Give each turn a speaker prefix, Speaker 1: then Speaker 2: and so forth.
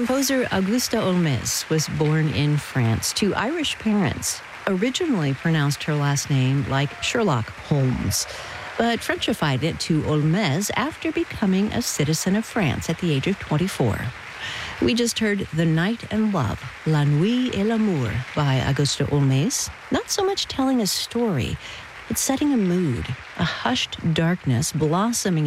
Speaker 1: Composer Auguste Olmez was born in France to Irish parents. Originally pronounced her last name like Sherlock Holmes, but Frenchified it to Olmez after becoming a citizen of France at the age of 24. We just heard The Night and Love, La Nuit et l'Amour by Auguste Olmez, not so much telling a story, but setting a mood, a hushed darkness blossoming